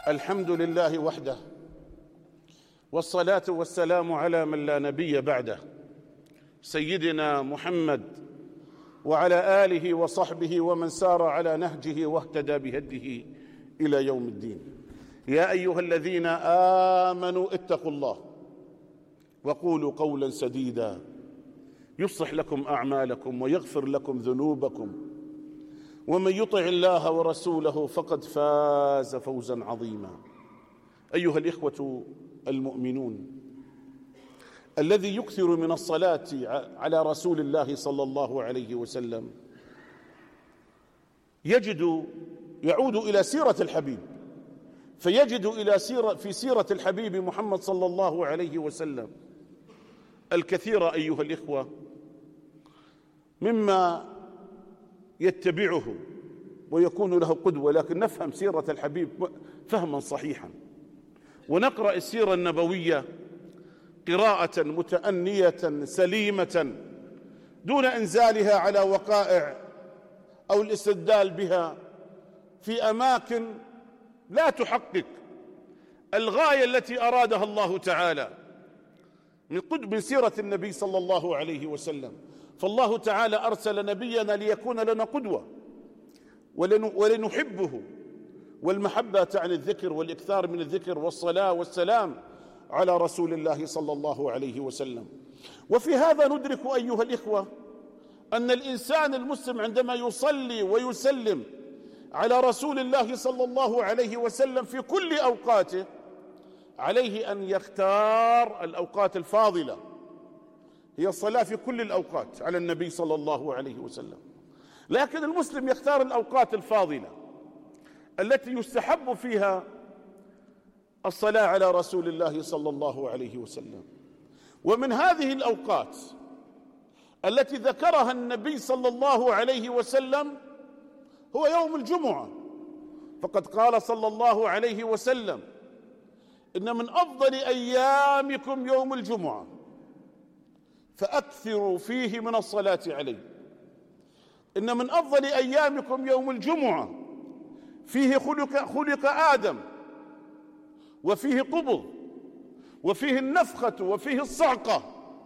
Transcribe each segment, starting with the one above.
الحمد لله وحده، والصلاة والسلام على من لا نبي بعده، سيدنا محمد وعلى آله وصحبه ومن سار على نهجه واهتدى بهديه إلى يوم الدين. يا أيها الذين آمنوا اتقوا الله وقولوا قولا سديدا يصلح لكم أعمالكم ويغفر لكم ذنوبكم، ومن يطع الله ورسوله فقد فاز فوزا عظيما. أيها الإخوة المؤمنون، الذي يكثر من الصلاة على رسول الله صلى الله عليه وسلم يعود إلى سيرة الحبيب، فيجد في سيرة الحبيب محمد صلى الله عليه وسلم الكثير أيها الإخوة مما يتبعه ويكون له قدوة. لكن نفهم سيرة الحبيب فهما صحيحا، ونقرأ السيرة النبوية قراءة متأنية سليمة دون إنزالها على وقائع أو الاستدلال بها في أماكن لا تحقق الغاية التي أرادها الله تعالى من سيرة النبي صلى الله عليه وسلم. فالله تعالى أرسل نبينا ليكون لنا قدوة ولنحبه، والمحبة تعني الذكر والإكثار من الذكر والصلاة والسلام على رسول الله صلى الله عليه وسلم. وفي هذا ندرك أيها الإخوة أن الإنسان المسلم عندما يصلي ويسلم على رسول الله صلى الله عليه وسلم في كل أوقاته عليه أن يختار الأوقات الفاضلة، هي الصلاة في كل الأوقات على النبي صلى الله عليه وسلم، لكن المسلم يختار الأوقات الفاضلة التي يستحب فيها الصلاة على رسول الله صلى الله عليه وسلم. ومن هذه الأوقات التي ذكرها النبي صلى الله عليه وسلم هو يوم الجمعة، فقد قال صلى الله عليه وسلم: إن من أفضل أيامكم يوم الجمعة فأكثروا فيه من الصلاة عليه. إن من أفضل أيامكم يوم الجمعة فيه خلق آدم، وفيه قبض، وفيه النفخة، وفيه الصعقة،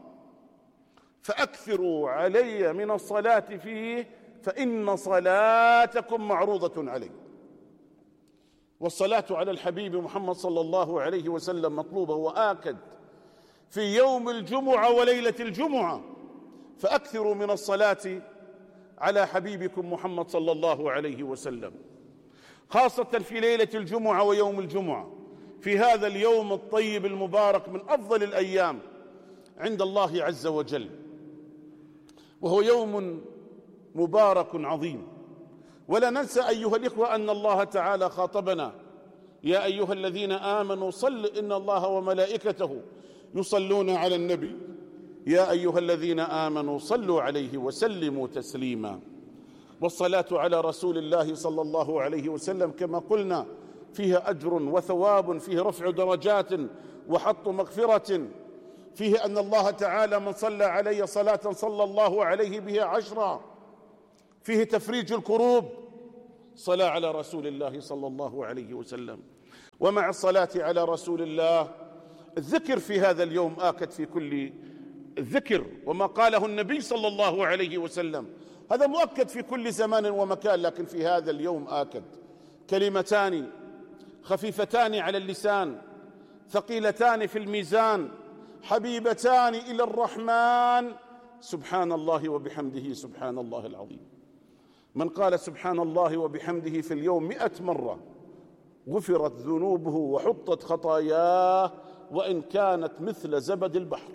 فأكثروا علي من الصلاة فيه فإن صلاتكم معروضة علي. والصلاة على الحبيب محمد صلى الله عليه وسلم مطلوبة وآكد في يوم الجمعة وليلة الجمعة، فأكثروا من الصلاة على حبيبكم محمد صلى الله عليه وسلم، خاصة في ليلة الجمعة ويوم الجمعة، في هذا اليوم الطيب المبارك من أفضل الأيام عند الله عز وجل، وهو يوم مبارك عظيم. ولا ننسى أيها الإخوة أن الله تعالى خاطبنا: يا أيها الذين آمنوا صلوا إن الله وملائكته يصلون على النبي يا أيها الذين آمنوا صلوا عليه وسلموا تسليما. والصلاة على رسول الله صلى الله عليه وسلم كما قلنا فيها أجر وثواب، فيه رفع درجات وحط مغفرة، فيه أن الله تعالى من صلى علي صلاة صلى الله عليه بها 10، فيه تفريج الكروب، صلاة على رسول الله صلى الله عليه وسلم. ومع الصلاة على رسول الله الذكر في هذا اليوم آكد في كل الذكر، وما قاله النبي صلى الله عليه وسلم هذا مؤكد في كل زمان ومكان، لكن في هذا اليوم آكد. كلمتان خفيفتان على اللسان ثقيلتان في الميزان حبيبتان إلى الرحمن، سبحان الله وبحمده سبحان الله العظيم. من قال سبحان الله وبحمده في اليوم 100 مرة غفرت ذنوبه وحطت خطاياه وإن كانت مثل زبد البحر.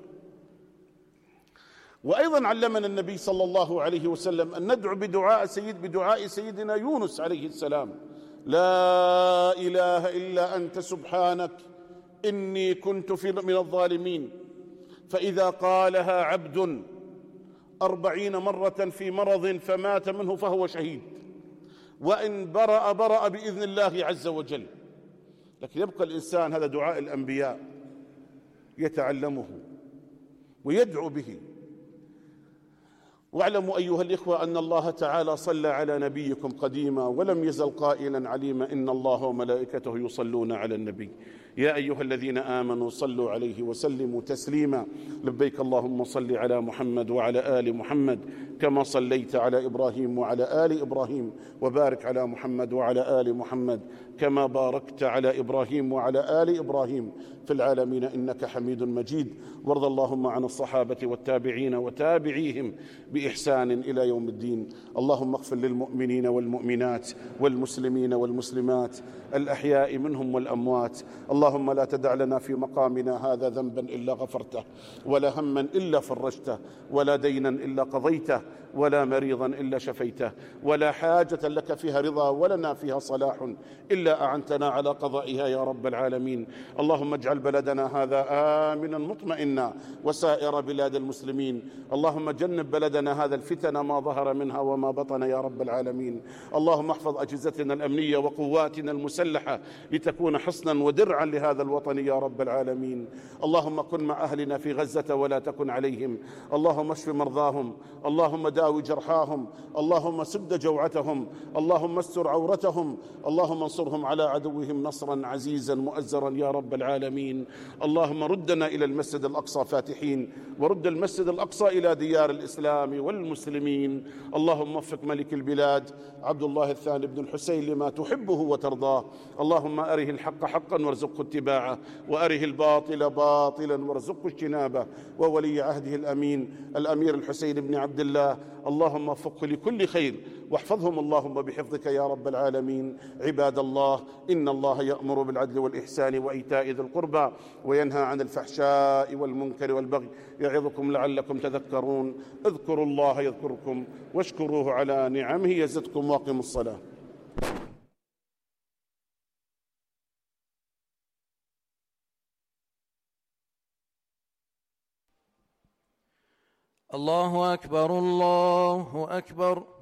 وأيضا علمنا النبي صلى الله عليه وسلم أن ندعو بدعاء سيدنا يونس عليه السلام: لا إله إلا أنت سبحانك إني كنت من الظالمين. فإذا قالها عبد 40 مرة في مرض فمات منه فهو شهيد، وإن برأ بإذن الله عز وجل. لكن يبقى الإنسان، هذا دعاء الأنبياء، يتعلمه ويدعو به. واعلموا أيها الإخوة أن الله تعالى صلى على نبيكم قديما ولم يزل قائلا عليما: إن الله وملائكته يصلون على النبي يا أيها الذين آمنوا صلوا عليه وسلموا تسليما. لبيك اللهم صل على محمد وعلى آل محمد كما صليت على إبراهيم وعلى آل إبراهيم، وبارك على محمد وعلى آل محمد كما باركت على إبراهيم وعلى آل إبراهيم في العالمين إنك حميد مجيد. وارض اللهم عن الصحابة والتابعين وتابعيهم بإحسان إلى يوم الدين. اللهم اغفر للمؤمنين والمؤمنات والمسلمين والمسلمات الأحياء منهم والأموات. اللهم لا تدع لنا في مقامنا هذا ذنبا إلا غفرته، ولا هما إلا فرجته، ولا دينا إلا قضيته، ولا مريضا إلا شفيته، ولا حاجة لك فيها رضا ولنا فيها صلاح إلا أعنتنا على قضائها يا رب العالمين. اللهم اجعل بلدنا هذا آمنا مطمئنا وسائر بلاد المسلمين. اللهم جنب بلدنا هذا الفتن ما ظهر منها وما بطن يا رب العالمين. اللهم احفظ أجهزتنا الأمنية وقواتنا المسلحة لتكون حصنا ودرعا لهذا الوطن يا رب العالمين. اللهم كن مع أهلنا في غزة ولا تكن عليهم. اللهم اشف مرضاهم، اللهم داوي جرحاهم، اللهم سد جوعتهم، اللهم استر عورتهم، اللهم انصرهم على عدوهم نصرا عزيزا مؤزرا يا رب العالمين. اللهم ردنا إلى المسجد الأقصى فاتحين، ورد المسجد الأقصى إلى ديار الإسلام والمسلمين. اللهم وفق ملك البلاد عبد الله الثاني بن الحسين لما تحبه وترضاه. اللهم أره الحق حقا وارزقه اتباعه، وأره الباطل باطلا وارزقه اجتنابه. وولي عهده الأمين الأمير الحسين بن عبد الله اللهم وفقه لكل خير، واحفظهم اللهم بحفظك يا رب العالمين. عباد الله، إن الله يأمر بالعدل والإحسان وإيتاء ذي القربى وينهى عن الفحشاء والمنكر والبغي يعظكم لعلكم تذكرون. اذكروا الله يذكركم واشكروه على نعمه يزدكم، واقيموا الصلاة. الله أكبر الله أكبر.